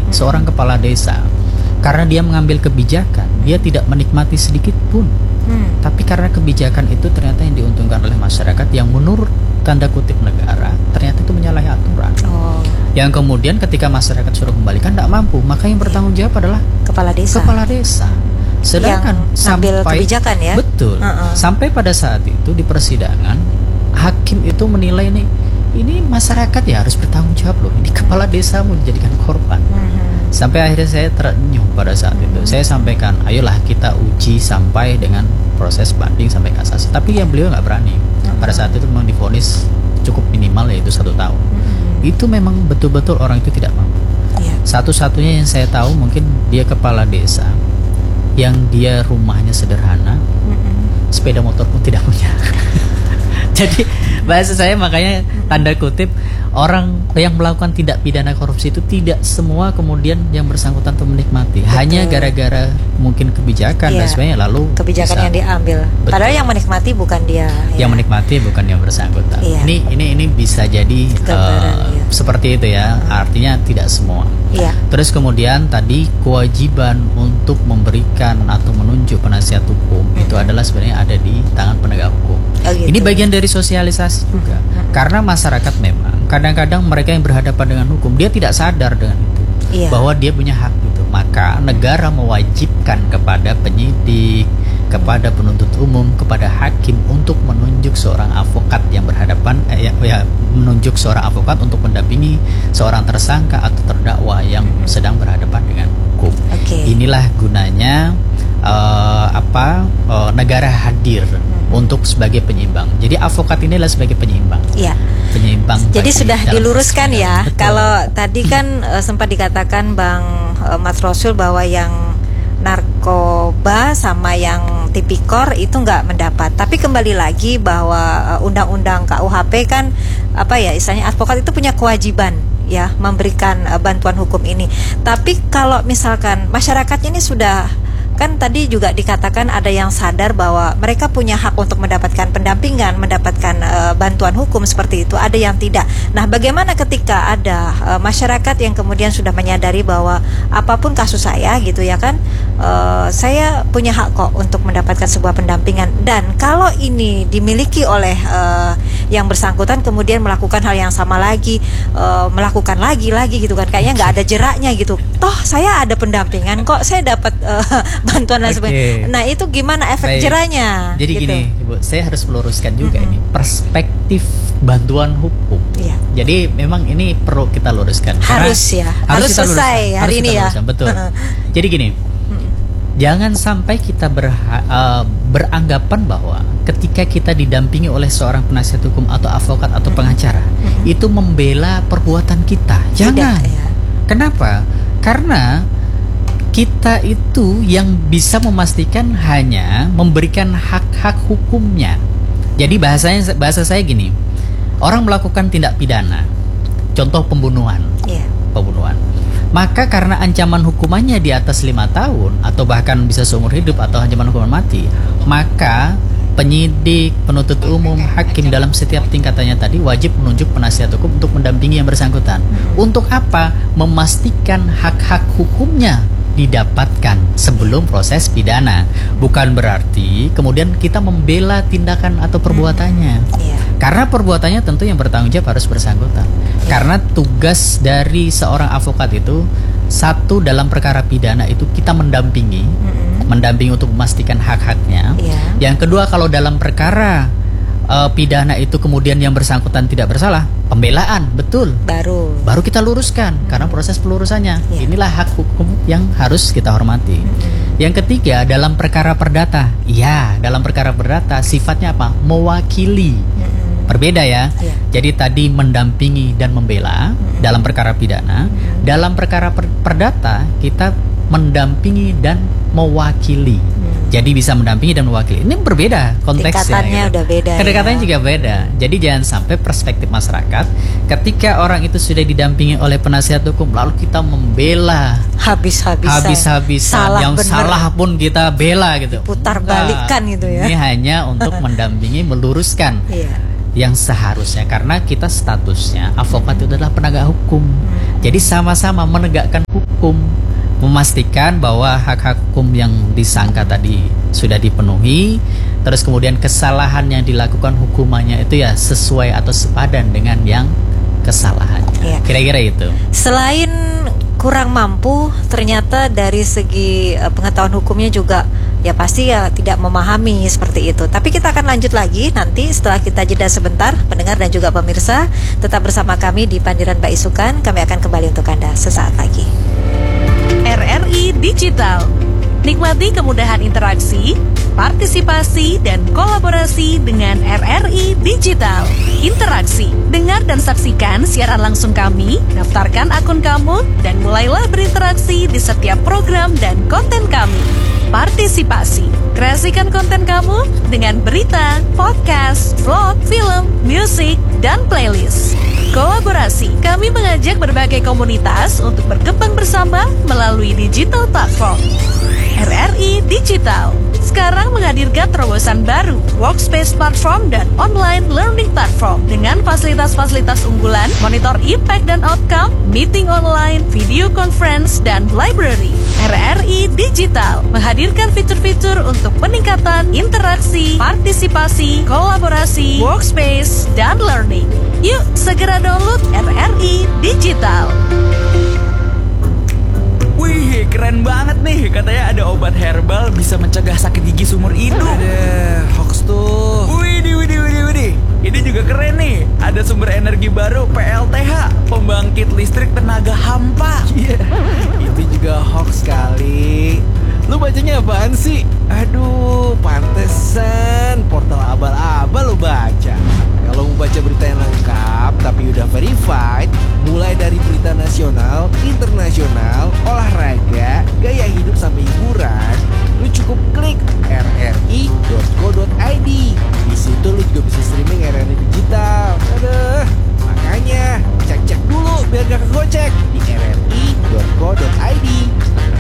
seorang kepala desa, karena dia mengambil kebijakan, dia tidak menikmati sedikit pun. Tapi karena kebijakan itu ternyata yang diuntungkan oleh masyarakat yang menurut tanda kutip negara ternyata itu menyalahi aturan. Yang kemudian ketika masyarakat suruh kembalikan tidak mampu, maka yang bertanggung jawab adalah kepala desa. Sedangkan yang ambil kebijakan ya. Betul. Sampai pada saat itu di persidangan hakim itu menilai ini masyarakat ya harus bertanggung jawab loh. Ini kepala desa mau dijadikan korban. Sampai akhirnya saya terenyuh pada saat itu. Saya sampaikan, ayolah kita uji sampai dengan proses banding sampai kasasi. Tapi yang beliau nggak berani. Pada saat itu memang divonis cukup minimal yaitu 1 tahun. Itu memang betul-betul orang itu tidak mampu. Satu-satunya yang saya tahu mungkin dia kepala desa yang dia rumahnya sederhana, sepeda motor pun tidak punya. Jadi bahasa saya makanya tanda kutip orang yang melakukan tindak pidana korupsi itu tidak semua kemudian yang bersangkutan itu menikmati. Hanya gara-gara mungkin kebijakan dan sebagainya lalu kebijakan yang diambil. Padahal yang menikmati bukan dia. Yang menikmati bukan yang bersangkutan. Ini bisa jadi seperti itu ya. Artinya tidak semua. Terus kemudian tadi kewajiban untuk memberikan atau menunjuk penasihat hukum itu adalah sebenarnya ada di tangan penegak hukum. Ini bagian dari sosialisasi juga. Karena masyarakat memang kadang-kadang mereka yang berhadapan dengan hukum dia tidak sadar dengan itu bahwa dia punya hak itu. Maka negara mewajibkan kepada penyidik, kepada penuntut umum, kepada hakim untuk menunjuk seorang avokat yang berhadapan menunjuk seorang avokat untuk mendampingi seorang tersangka atau terdakwa yang sedang berhadapan dengan hukum. Inilah gunanya negara hadir untuk sebagai penyeimbang. Jadi avokat ini adalah sebagai penyeimbang. Penyeimbang. Jadi sudah diluruskan ya. Betul. Kalau tadi kan sempat dikatakan Bang Mas Rasul bahwa yang narkoba sama yang tipikor itu nggak mendapat. Tapi kembali lagi bahwa undang-undang KUHP kan istilahnya advokat itu punya kewajiban ya memberikan bantuan hukum ini. Tapi kalau misalkan masyarakatnya ini sudah kan tadi juga dikatakan ada yang sadar bahwa mereka punya hak untuk mendapatkan pendampingan, mendapatkan bantuan hukum seperti itu, ada yang tidak. Nah, bagaimana ketika ada masyarakat yang kemudian sudah menyadari bahwa apapun kasus saya gitu ya kan, saya punya hak kok untuk mendapatkan sebuah pendampingan, dan kalau ini dimiliki oleh yang bersangkutan kemudian melakukan hal yang sama lagi, melakukan lagi gitu kan, kayaknya nggak ada jeraknya gitu. Toh saya ada pendampingan kok, saya dapat bantuan dan sebagainya. Nah, itu gimana efek jerahnya? Jadi gitu. gini, Ibu, saya harus meluruskan juga ini perspektif bantuan hukum. Jadi memang ini perlu kita luruskan. Harus selesai hari ini ya. Betul. Jadi gini, jangan sampai kita beranggapan bahwa ketika kita didampingi oleh seorang penasihat hukum atau avokat atau pengacara itu membela perbuatan kita. Jangan. Kenapa? Karena kita itu yang bisa memastikan hanya memberikan hak-hak hukumnya. Jadi bahasa saya gini, orang melakukan tindak pidana, contoh pembunuhan, maka karena ancaman hukumannya di atas 5 tahun atau bahkan bisa seumur hidup atau ancaman hukuman mati, maka penyidik, penuntut umum, hakim dalam setiap tingkatannya tadi wajib menunjuk penasihat hukum untuk mendampingi yang bersangkutan. Untuk apa? Memastikan hak-hak hukumnya didapatkan sebelum proses pidana. Bukan berarti kemudian kita membela tindakan atau perbuatannya. Karena perbuatannya tentu yang bertanggung jawab harus bersangkutan. Karena tugas dari seorang avokat itu, satu, dalam perkara pidana itu kita mendampingi untuk memastikan hak-haknya. Yang kedua, kalau dalam perkara pidana itu kemudian yang bersangkutan tidak bersalah, pembelaan, betul. Baru kita luruskan karena proses pelurusannya. Inilah hak hukum yang harus kita hormati. Yang ketiga, dalam perkara perdata. Dalam perkara perdata sifatnya apa? Mewakili. Berbeda ya. Jadi tadi mendampingi dan membela dalam perkara pidana. Dalam perkara perdata kita mendampingi dan mewakili. Jadi bisa mendampingi dan mewakili. Ini berbeda konteksnya. Tingkatannya udah beda. Kedekatannya juga beda. Jadi jangan sampai perspektif masyarakat ketika orang itu sudah didampingi oleh penasihat hukum lalu kita membela habis-habisan. Yang salah pun kita bela gitu. Putar balikan gitu ya. Ini hanya untuk mendampingi, meluruskan. yang seharusnya, karena kita statusnya advokat itu adalah penegak hukum. Jadi sama-sama menegakkan hukum, memastikan bahwa hak-hak hukum yang disangka tadi sudah dipenuhi, terus kemudian kesalahan yang dilakukan hukumannya itu ya sesuai atau sepadan dengan yang kesalahannya. Iya. Kira-kira itu. Selain kurang mampu, ternyata dari segi pengetahuan hukumnya juga ya pasti ya tidak memahami seperti itu. Tapi kita akan lanjut lagi nanti setelah kita jeda sebentar. Pendengar dan juga pemirsa, tetap bersama kami di Pandiran Mbak Isukan. Kami akan kembali untuk Anda sesaat lagi. RRI Digital. Nikmati kemudahan interaksi, partisipasi, dan kolaborasi dengan RRI Digital. Interaksi, dengar dan saksikan siaran langsung kami, daftarkan akun kamu, dan mulailah berinteraksi di setiap program dan konten kami. Partisipasi, kreasikan konten kamu dengan berita, podcast, vlog, film, musik, dan playlist. Kolaborasi, kami mengajak berbagai komunitas untuk berkembang bersama melalui digital platform. RRI Digital sekarang menghadirkan terobosan baru, workspace platform dan online learning platform dengan fasilitas-fasilitas unggulan, monitor impact dan outcome, meeting online, video conference, dan library. RRI Digital menghadirkan fitur-fitur untuk peningkatan interaksi, partisipasi, kolaborasi, workspace, dan learning. Yuk segera download RRI Digital. Wih, keren banget nih. Katanya ada obat herbal bisa mencegah sakit gigi seumur hidup. Ada hoax tuh. Widih. Ini juga keren nih. Ada sumber energi baru PLTH, pembangkit listrik tenaga hampa. Iya, itu juga hoax kali. Lu bacanya apaan sih? Aduh, pantesan portal abal-abal lu baca. Kalau mau baca berita yang lengkap tapi udah verified, mulai dari berita nasional, internasional, olahraga, gaya hidup sampai hiburan, lu cukup klik rri.co.id. Di situ lu juga bisa streaming RRI Digital. Aduh, makanya cek dulu biar gak kegocek di rri.co.id.